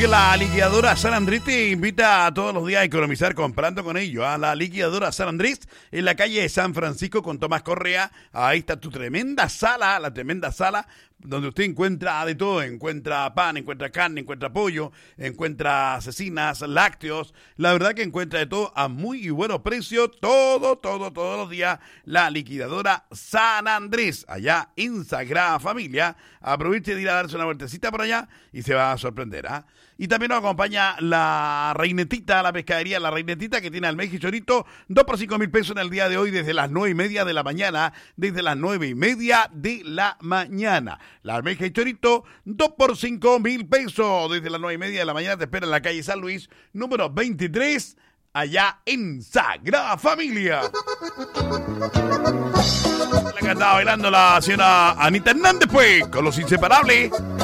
Oye, la liquidadora San Andrés te invita a todos los días a economizar comprando con ellos. A la liquidadora San Andrés en la calle de San Francisco con Tomás Correa. Ahí está tu tremenda sala, la tremenda sala donde usted encuentra de todo. Encuentra pan, encuentra carne, encuentra pollo, encuentra cecinas, lácteos. La verdad que encuentra de todo a muy buenos precios. Todos los días. La liquidadora San Andrés, allá en Sagrada Familia. Aproveche de ir a darse una vueltecita por allá y se va a sorprender, ¿ah? Y también nos acompaña la Reinetita, la pescadería La Reinetita, que tiene almeja y chorito, 2 por 5 mil pesos en el día de hoy, desde las 9:30 de la mañana, desde las 9:30 de la mañana. La almeja y chorito, 2 por 5 mil pesos, desde las 9:30 de la mañana, te espera en la calle San Luis, número 23, allá en Sagrada Familia. La que estaba bailando la señora Anita Hernández, pues, con Los Inseparables.